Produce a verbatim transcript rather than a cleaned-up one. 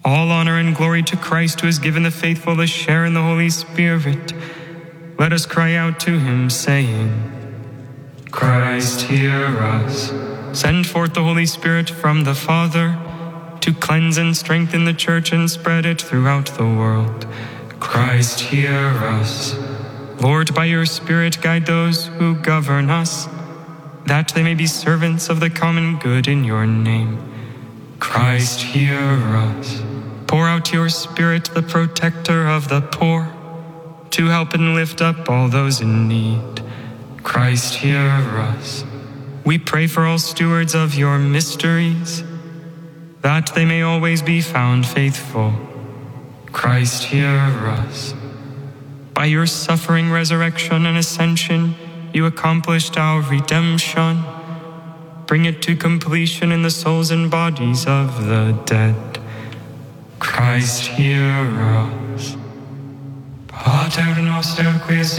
All honor and glory to Christ, who has given the faithful a share in the Holy Spirit. Let us cry out to him, saying, Christ, hear us. Send forth the Holy Spirit from the Father to cleanse and strengthen the church and spread it throughout the world. Christ, hear us. Lord, by your Spirit, guide those who govern us, that they may be servants of the common good in your name. Christ, hear us. Pour out your Spirit, the protector of the poor, to help and lift up all those in need. Christ, hear us. We pray for all stewards of your mysteries, that they may always be found faithful. Christ, hear us. By your suffering, resurrection, and ascension, you accomplished our redemption. Bring it to completion in the souls and bodies of the dead. Christ, hear us. Pater noster, qui es